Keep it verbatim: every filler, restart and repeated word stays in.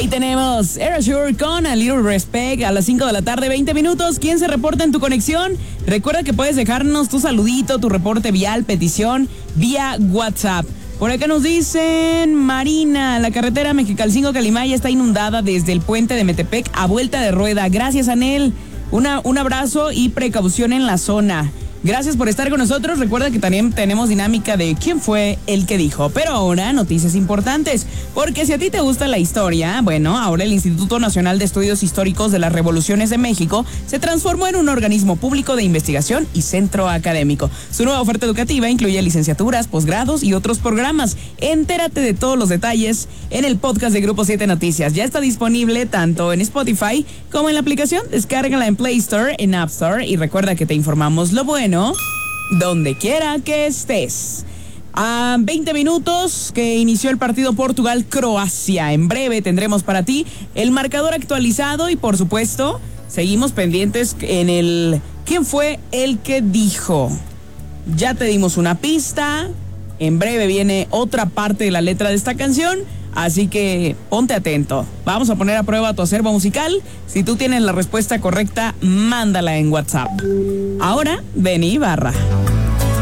Ahí tenemos Erasure con A Little Respect a las cinco de la tarde, veinte minutos. ¿Quién se reporta en tu conexión? Recuerda que puedes dejarnos tu saludito, tu reporte vial, petición vía WhatsApp. Por acá nos dicen, Marina, la carretera Mexicalcingo-Calimaya está inundada desde el puente de Metepec a vuelta de rueda. Gracias, Anel. Una, un abrazo y precaución en la zona. Gracias por estar con nosotros. Recuerda que también tenemos dinámica de quién fue el que dijo. Pero ahora, noticias importantes. Porque si a ti te gusta la historia, bueno, ahora el Instituto Nacional de Estudios Históricos de las Revoluciones de México se transformó en un organismo público de investigación y centro académico. Su nueva oferta educativa incluye licenciaturas, posgrados y otros programas. Entérate de todos los detalles en el podcast de Grupo siete Noticias. Ya está disponible tanto en Spotify como en la aplicación. Descárgala en Play Store, en App Store y recuerda que te informamos lo bueno donde quiera que estés. A veinte minutos que inició el partido Portugal-Croacia. En breve tendremos para ti el marcador actualizado y por supuesto seguimos pendientes en el ¿quién fue el que dijo? Ya te dimos una pista. En breve viene otra parte de la letra de esta canción. Así que ponte atento. Vamos a poner a prueba tu acervo musical. Si tú tienes la respuesta correcta, mándala en WhatsApp. Ahora, Benny Ibarra.